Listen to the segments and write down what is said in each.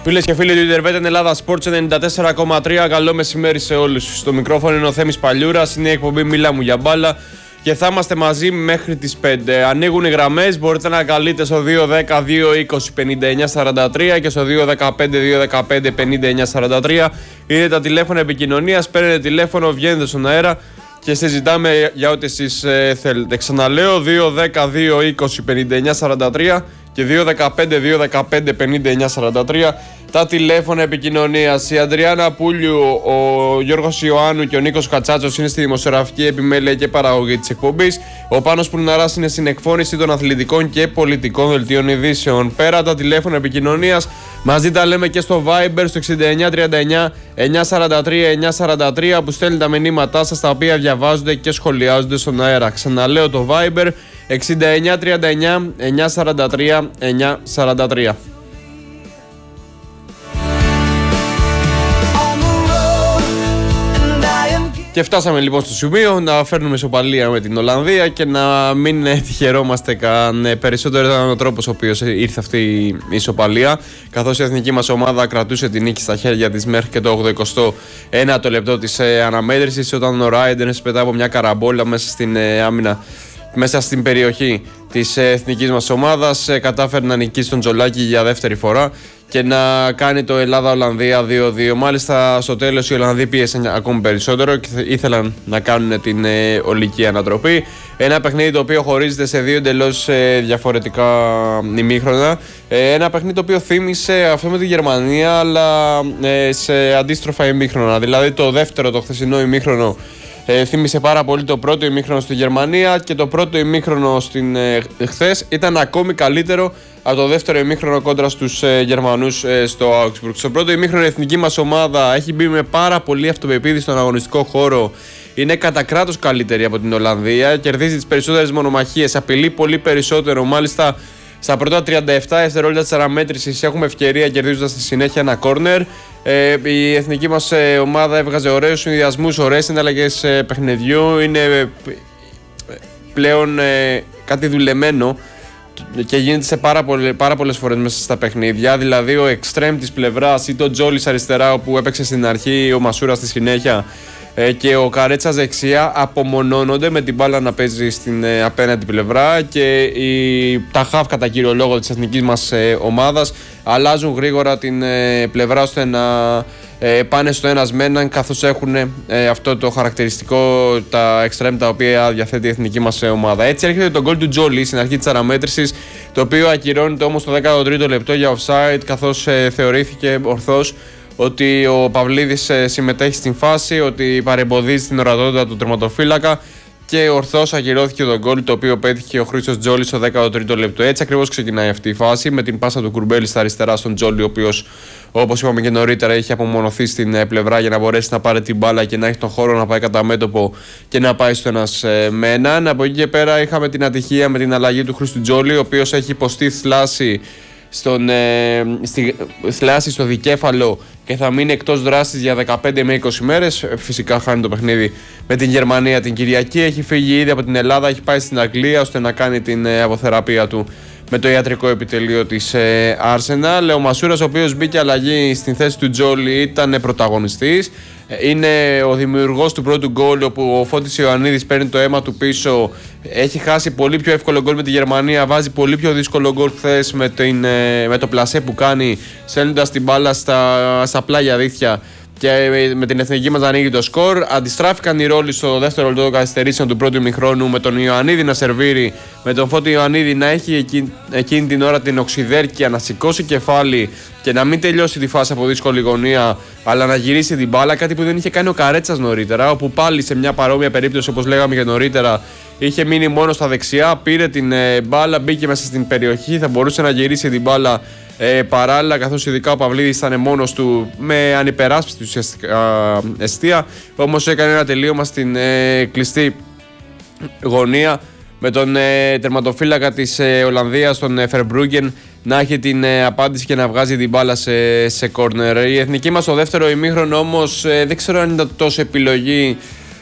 Φίλες και φίλοι του Ιντερβέτεν Ελλάδα Sports 94,3. Καλό μεσημέρι σε όλους. Στο μικρόφωνο είναι ο Θέμης Παλιούρας. Είναι η εκπομπή Μίλα μου για μπάλα. Και θα είμαστε μαζί μέχρι τις 5. Ανοίγουν οι γραμμές. Μπορείτε να καλείτε στο 210-220-5943 και στο 215-215-5943. Είναι τα τηλέφωνα επικοινωνίας. Παίρνετε τηλέφωνο, βγαίνετε στον αέρα και συζητάμε για ό,τι εσείς θέλετε. Ξαναλέω 210-220-5943 και 215-215-5943 τα τηλέφωνα επικοινωνίας. Η Αντριάννα Πούλιου, ο Γιώργος Ιωάννου και ο Νίκος Κατσάτσος είναι στη δημοσιογραφική επιμέλεια και παραγωγή της εκπομπής. Ο Πάνος Πουρναράς είναι στην εκφώνηση των αθλητικών και πολιτικών δελτίων ειδήσεων. Πέρα τα τηλέφωνα επικοινωνίας, μαζί τα λέμε και στο Viber στο 6939 943 943 που στέλνει τα μηνύματά σας, τα οποία διαβάζονται και σχολιάζονται στον αέρα. Ξαναλέω το Viber 6939 943 943. Και φτάσαμε λοιπόν στο σημείο να φέρνουμε ισοπαλία με την Ολλανδία και να μην τυχερόμαστε καν. Περισσότερο ήταν ο τρόπος ο οποίος ήρθε αυτή η ισοπαλία, καθώς η εθνική μας ομάδα κρατούσε την νίκη στα χέρια της μέχρι και το 89ο λεπτό της αναμέτρησης, όταν ο Ράιντερς μετά από μια καραμπόλα μέσα στην άμυνα, μέσα στην περιοχή της εθνικής μας ομάδας, κατάφερε να νικήσει τον Τζολάκη για δεύτερη φορά και να κάνει το Ελλάδα-Ολλανδία 2-2. Μάλιστα στο τέλος οι Ολλανδοί πίεσαν ακόμη περισσότερο και ήθελαν να κάνουν την ολική ανατροπή. Ένα παιχνίδι το οποίο χωρίζεται σε δύο εντελώς διαφορετικά ημίχρονα. Ένα παιχνίδι το οποίο θύμισε αυτό με τη Γερμανία, αλλά σε αντίστροφα ημίχρονα. Δηλαδή το δεύτερο, το χθεσινό ημίχρονο, θύμισε πάρα πολύ το πρώτο ημίχρονο στη Γερμανία, και το πρώτο ημίχρονο χθες ήταν ακόμη καλύτερο από το δεύτερο ημίχρονο κόντρα στους Γερμανούς στο Augsburg. Στο πρώτο ημίχρονο η εθνική μας ομάδα έχει μπει με πάρα πολύ αυτοπεποίθηση στον αγωνιστικό χώρο. Είναι κατά κράτος καλύτερη από την Ολλανδία, κερδίζει τις περισσότερες μονομαχίες, απειλεί πολύ περισσότερο. Μάλιστα στα πρώτα 37 δευτερόλεπτα της αναμέτρησης έχουμε ευκαιρία, κερδίζοντας στη συνέχεια ένα κόρνερ. Η εθνική μας ομάδα έβγαζε ωραίους συνδυασμούς, ωραίες συναλλαγές παιχνιδιού. Είναι πλέον κάτι δουλεμένο και γίνεται σε πάρα πολλές φορές μέσα στα παιχνίδια. Δηλαδή ο εξτρέμ της πλευράς, ή το Τζόλις αριστερά όπου έπαιξε στην αρχή, ο Μασούρας στη συνέχεια, και ο Καρέτσας δεξιά, απομονώνονται με την μπάλα να παίζει στην απέναντι πλευρά, και τα χαφ κατά κύριο λόγο της εθνικής μας ομάδας αλλάζουν γρήγορα την πλευρά ώστε να πάνε στο ένας με έναν, καθώς έχουν αυτό το χαρακτηριστικό, τα εξτρέμ τα οποία διαθέτει η εθνική μας ομάδα. Έτσι έρχεται το γκολ του Τζόλι στην αρχή της αναμέτρησης, το οποίο ακυρώνεται όμως το 13ο λεπτό για offside, καθώς θεωρήθηκε ορθώς ότι ο Παυλίδης συμμετέχει στην φάση, ότι παρεμποδίζει την ορατότητα του τερματοφύλακα, και ορθώς ακυρώθηκε το γκολ το οποίο πέτυχε ο Χρήστος Τζόλης στο 13ο λεπτό. Έτσι ακριβώς ξεκινάει αυτή η φάση, με την πάσα του Κουρμπέλη στα αριστερά στον Τζόλη, ο οποίος, όπως είπαμε και νωρίτερα, είχε απομονωθεί στην πλευρά για να μπορέσει να πάρει την μπάλα και να έχει τον χώρο να πάει κατά μέτωπο και να πάει στο ένας με έναν. Από εκεί και πέρα είχαμε την ατυχία με την αλλαγή του Χρήστου Τζόλη, ο οποίος έχει υποστεί θλάση θλάση στο δικέφαλο και θα μείνει εκτός δράσης για 15 με 20 μέρες. Φυσικά χάνει το παιχνίδι με την Γερμανία την Κυριακή. Έχει φύγει ήδη από την Ελλάδα, έχει πάει στην Αγγλία ώστε να κάνει την αποθεραπεία του με το ιατρικό επιτελείο της Arsenal. Ο Μασούρας, ο οποίος μπήκε αλλαγή στην θέση του Τζόλι, ήταν πρωταγωνιστής. Είναι ο δημιουργός του πρώτου γκολ, όπου ο Φώτης Ιωαννίδης παίρνει το αίμα του πίσω. Έχει χάσει πολύ πιο εύκολο γκολ με τη Γερμανία, βάζει πολύ πιο δύσκολο γκολ χθες με το πλασέ που κάνει, στέλνοντας την μπάλα στα πλάγια δίχτυα, και με την εθνική μας να ανοίγει το σκορ. Αντιστράφηκαν οι ρόλοι στο δεύτερο λεπτό καθυστερήσεων του πρώτου ημιχρόνου, με τον Ιωαννίδη να σερβίρει, με τον Φώτη Ιωαννίδη να έχει εκείνη την ώρα την οξυδέρκεια, να σηκώσει κεφάλι και να μην τελειώσει τη φάση από δύσκολη γωνία, αλλά να γυρίσει την μπάλα, κάτι που δεν είχε κάνει ο Καρέτσας νωρίτερα, όπου πάλι σε μια παρόμοια περίπτωση, όπως λέγαμε και νωρίτερα, είχε μείνει μόνο στα δεξιά, πήρε την μπάλα, μπήκε μέσα στην περιοχή, θα μπορούσε να γυρίσει την μπάλα παράλληλα, καθώς ειδικά ο Παυλίδης ήταν μόνος του με ανυπεράσπιστη ουσιαστικά εστία. Όμως έκανε ένα τελείωμα στην κλειστή γωνία, με τον τερματοφύλακα της Ολλανδίας, τον Φερμπρούγκεν, να έχει την απάντηση και να βγάζει την μπάλα σε κόρνερ. Η εθνική μας στο δεύτερο ημίχρονο όμως δεν ξέρω αν ήταν τόσο επιλογή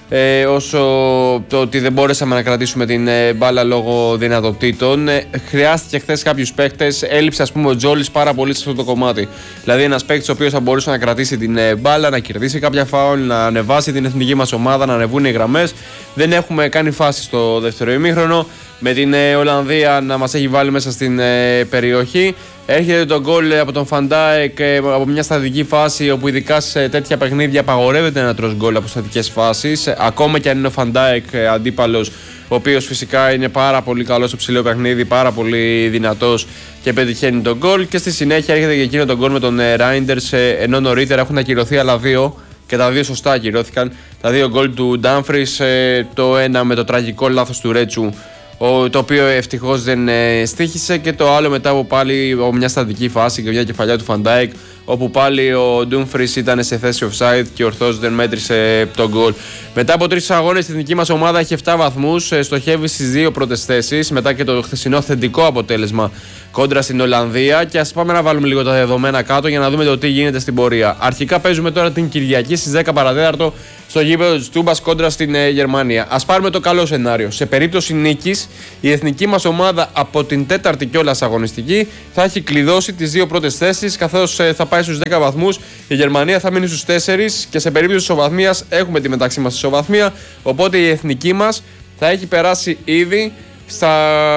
όσο το ότι δεν μπορέσαμε να κρατήσουμε την μπάλα λόγω δυνατοτήτων. Χρειάστηκε χθες κάποιους παίκτες, έλειψε ας πούμε ο Τζόλης πάρα πολύ σε αυτό το κομμάτι. Δηλαδή ένας παίκτης ο οποίος θα μπορούσε να κρατήσει την μπάλα, να κερδίσει κάποια φάουλ, να ανεβάσει την εθνική μας ομάδα, να ανεβούν οι γραμμές. Δεν έχουμε κάνει φάση στο δεύτερο ημίχρονο, με την Ολλανδία να μας έχει βάλει μέσα στην περιοχή. Έρχεται το γκολ από τον Φαντάικ από μια στατική φάση, όπου ειδικά σε τέτοια παιχνίδια απαγορεύεται να τρως γκολ από στατικές φάσεις. Ακόμα και αν είναι ο Φαντάικ αντίπαλος, ο οποίος φυσικά είναι πάρα πολύ καλός στο ψηλό παιχνίδι, πάρα πολύ δυνατός και πετυχαίνει τον γκολ. Και στη συνέχεια έρχεται και εκείνο τον γκολ με τον Reinders, ενώ νωρίτερα έχουν ακυρωθεί άλλα δύο και τα δύο σωστά ακυρώθηκαν. Τα δύο γκολ του Dumfries, το ένα με το τραγικό λάθος του Ρέτσου, το οποίο ευτυχώς δεν στοίχησε, και το άλλο μετά από πάλι μια στατική φάση και μια κεφαλιά του Φαντάικ, όπου πάλι ο Dumfries ήταν σε θέση offside και ορθώς δεν μέτρησε τον γκολ. Μετά από 3 αγώνες η εθνική μας ομάδα έχει 7 βαθμούς, στοχεύει στις 2 πρώτες θέσεις μετά και το χθεσινό θετικό αποτέλεσμα κόντρα στην Ολλανδία. Και ας πάμε να βάλουμε λίγο τα δεδομένα κάτω για να δούμε το τι γίνεται στην πορεία. Αρχικά παίζουμε τώρα την Κυριακή στις 10 παρατέταρτο στο γήπεδο της Τούμπας κόντρα στην Γερμανία. Ας πάρουμε το καλό σενάριο. Σε περίπτωση νίκης, η εθνική μας ομάδα από την τέταρτη κιόλας αγωνιστική θα έχει κλειδώσει τις 2 πρώτες θέσεις, καθώς θα πάει στους 10 βαθμούς. Η Γερμανία θα μείνει στους 4 και σε περίπτωση ισοβαθμίας έχουμε τη μεταξύ μας ισοβαθμία. Οπότε η εθνική μας θα έχει περάσει ήδη στα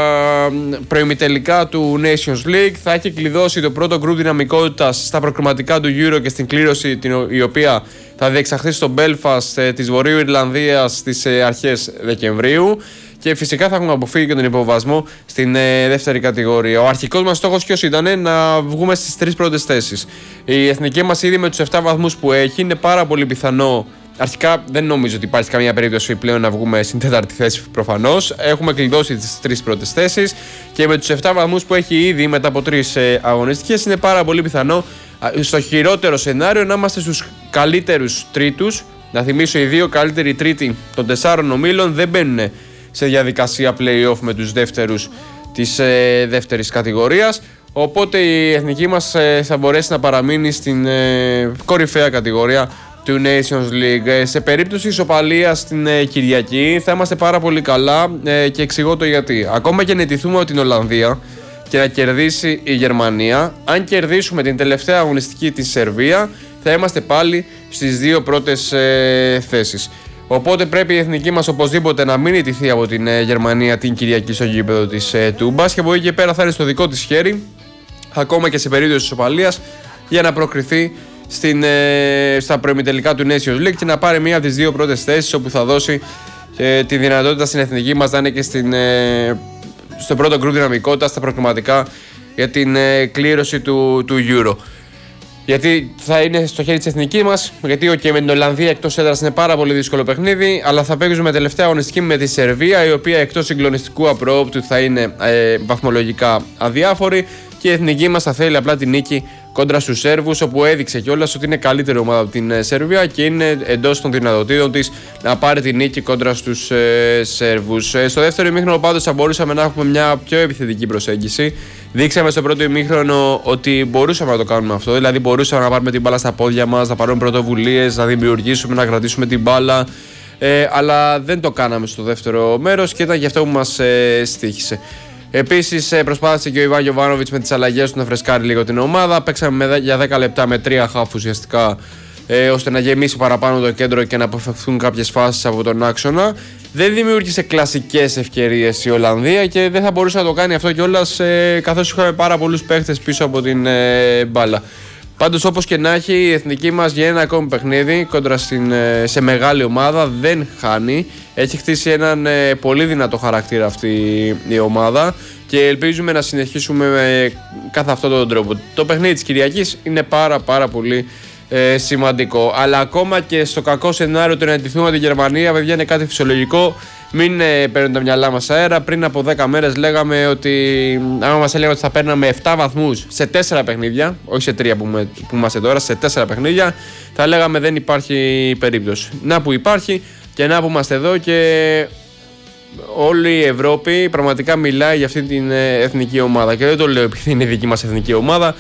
προημιτελικά του Nations League, θα έχει κλειδώσει το πρώτο γκρουπ δυναμικότητας στα προκριματικά του Euro και στην κλήρωση η οποία θα διεξαχθεί στο Belfast της Βορείου Ιρλανδίας στις αρχές Δεκεμβρίου, και φυσικά θα έχουμε αποφύγει και τον υποβασμό στην δεύτερη κατηγορία. Ο αρχικός μας στόχος ποιος ήταν? Να βγούμε στις 3 πρώτες θέσεις. Η εθνική μας ήδη με τους 7 βαθμούς που έχει είναι πάρα πολύ πιθανό. Αρχικά δεν νομίζω ότι υπάρχει καμία περίπτωση πλέον να βγούμε στην τέταρτη θέση προφανώς. Έχουμε κλειδώσει τις 3 πρώτες θέσεις και με τους 7 βαθμούς που έχει ήδη μετά από 3 αγωνιστικές είναι πάρα πολύ πιθανό στο χειρότερο σενάριο να είμαστε στους καλύτερους τρίτους. Να θυμίσω, οι 2 καλύτεροι τρίτοι των 4 ομίλων δεν μπαίνουν σε διαδικασία play-off με τους δεύτερους της δεύτερης κατηγορίας. Οπότε η εθνική μας θα μπορέσει να παραμείνει στην κορυφαία κατηγορία του Nations League. Σε περίπτωση ισοπαλίας στην Κυριακή θα είμαστε πάρα πολύ καλά, και εξηγώ το γιατί. Ακόμα και νετηθούμε από την Ολλανδία και να κερδίσει η Γερμανία, αν κερδίσουμε την τελευταία αγωνιστική της Σερβία, θα είμαστε πάλι στις 2 πρώτες θέσεις. Οπότε πρέπει η εθνική μας οπωσδήποτε να μην ιτηθεί από την Γερμανία την Κυριακή στο γήπεδο της Τούμπας, και από εκεί και πέρα θα είναι στο δικό της χέρι, ακόμα και σε περίπτωση ισοπαλίας, για να προκριθεί στα προημιτελικά του Nations League και να πάρει μία από τις 2 πρώτες θέσεις, όπου θα δώσει τη δυνατότητα στην εθνική μας να είναι και στο πρώτο γκρουπ δυναμικότητα στα προκριματικά για την κλήρωση του Euro. Γιατί θα είναι στο χέρι της εθνικής μας, γιατί και με την Ολλανδία εκτός έδρας είναι πάρα πολύ δύσκολο παιχνίδι, αλλά θα παίξουμε τελευταία αγωνιστική με τη Σερβία, η οποία εκτός συγκλονιστικού απροόπτου θα είναι βαθμολογικά αδιάφορη, και η εθνική μας θα θέλει απλά την νίκη κόντρα στους Σέρβους, όπου έδειξε κιόλας ότι είναι καλύτερη ομάδα από την Σερβία και είναι εντός των δυνατοτήτων της να πάρει την νίκη κόντρα στους Σέρβους. Στο δεύτερο ημίχρονο πάντως θα μπορούσαμε να έχουμε μια πιο επιθετική προσέγγιση. Δείξαμε στο πρώτο ημίχρονο ότι μπορούσαμε να το κάνουμε αυτό, δηλαδή μπορούσαμε να πάρουμε την μπάλα στα πόδια μας, να πάρουμε πρωτοβουλίες, να δημιουργήσουμε, να κρατήσουμε την μπάλα, αλλά δεν το κάναμε στο δεύτερο μέρος και ήταν γι' αυτό που μας στοίχησε. Επίσης προσπάθησε και ο Ιβάν Γιοβάνοβιτς με τις αλλαγές του να φρεσκάρει λίγο την ομάδα. Παίξαμε για 10 λεπτά με 3 χαφ ουσιαστικά, ώστε να γεμίσει παραπάνω το κέντρο και να αποφευθούν κάποιες φάσεις από τον άξονα. Δεν δημιούργησε κλασικές ευκαιρίες η Ολλανδία και δεν θα μπορούσε να το κάνει αυτό κιόλας, καθώς είχαμε πάρα πολλούς παίχτες πίσω από την μπάλα. Πάντως, όπως και να έχει, η εθνική μας για ένα ακόμη παιχνίδι κόντρα σε μεγάλη ομάδα δεν χάνει. Έχει χτίσει έναν πολύ δυνατό χαρακτήρα αυτή η ομάδα και ελπίζουμε να συνεχίσουμε με κάθε αυτόν τον τρόπο. Το παιχνίδι της Κυριακής είναι πάρα πολύ σημαντικό. Αλλά ακόμα και στο κακό σενάριο του να εντυθούμε τη Γερμανία, παιδιά, είναι κάτι φυσιολογικό. Μην παίρνουν τα μυαλά μας αέρα. Πριν από 10 μέρες λέγαμε ότι άμα μας έλεγαν ότι θα παίρναμε 7 βαθμούς σε 4 παιχνίδια, όχι σε 3 που είμαστε τώρα, σε 4 παιχνίδια, θα λέγαμε δεν υπάρχει περίπτωση. Να που υπάρχει και να που είμαστε εδώ, και όλη η Ευρώπη πραγματικά μιλάει για αυτή την εθνική ομάδα. Και δεν το λέω επειδή είναι η δική μας εθνική ομάδα.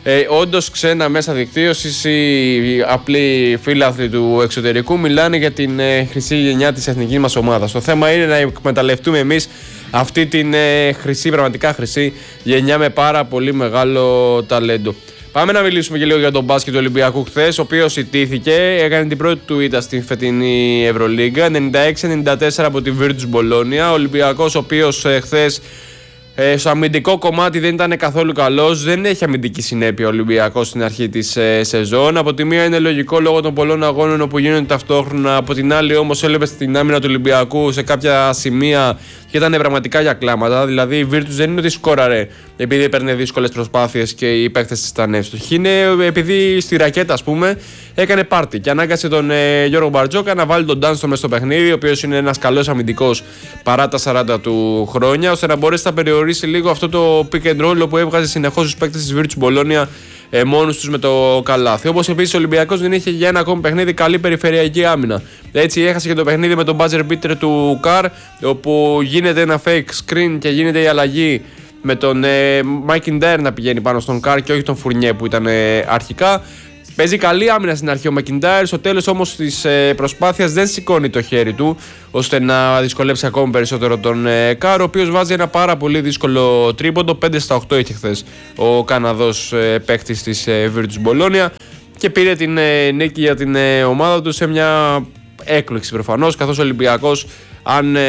Όντως ξένα μέσα δικτύωσης οι απλοί φίλαθλοι του εξωτερικού μιλάνε για την χρυσή γενιά της εθνικής μας ομάδας. Το θέμα είναι να εκμεταλλευτούμε εμείς αυτή την πραγματικά χρυσή γενιά με πάρα πολύ μεγάλο ταλέντο. Πάμε να μιλήσουμε και λίγο για τον μπάσκετ του Ολυμπιακού χθες, ο οποίος ιτήθηκε, έκανε την πρώτη του ήττα στην φετινή Ευρωλίγκα, 96-94 από τη Virtus Bologna. Ο Ολυμπιακός, ο οποίος χθες στο αμυντικό κομμάτι δεν ήταν καθόλου καλός, δεν έχει αμυντική συνέπεια ο Ολυμπιακός στην αρχή της σεζόν. Από τη μία είναι λογικό λόγω των πολλών αγώνων όπου γίνονται ταυτόχρονα, από την άλλη όμως έλεπε στην άμυνα του Ολυμπιακού σε κάποια σημεία και ήταν πραγματικά για κλάματα. Δηλαδή η Virtus δεν είναι ότι σκόραρε επειδή έπαιρνε δύσκολες προσπάθειες και οι παίκτες της ήταν εύστοχοι. Είναι επειδή στη ρακέτα, ας πούμε, έκανε πάρτι και ανάγκασε τον Γιώργο Μπαρτζόκα να βάλει τον Ντάνστον μες στο παιχνίδι, ο οποίος είναι ένας καλός αμυντικός παρά τα 40 του χρόνια, ώστε να μπορέσει να περιορίσει λίγο αυτό το pick and roll που έβγαζε συνεχώς τους παίκτες της Virtus Bologna μόνους τους με το καλάθι. Όπως επίσης ο Ολυμπιακός δεν είχε για ένα ακόμη παιχνίδι καλή περιφερειακή άμυνα. Έτσι έχασε και το παιχνίδι με τον buzzer beater του Καρ, όπου γίνεται ένα fake screen και γίνεται η αλλαγή με τον McIntyre να πηγαίνει πάνω στον Καρ και όχι τον Φουρνιέ που ήταν αρχικά. Παίζει καλή άμυνα στην αρχή ο McIntyre, στο τέλος όμως της προσπάθειας δεν σηκώνει το χέρι του ώστε να δυσκολέψει ακόμη περισσότερο τον Καρ, ο οποίος βάζει ένα πάρα πολύ δύσκολο τρίποντο, 5-8 είχε χθες ο Καναδός παίκτης της Virtus Bologna και πήρε την νίκη για την ομάδα του σε μια έκπληξη προφανώς, καθώς ο Ολυμπιακός αν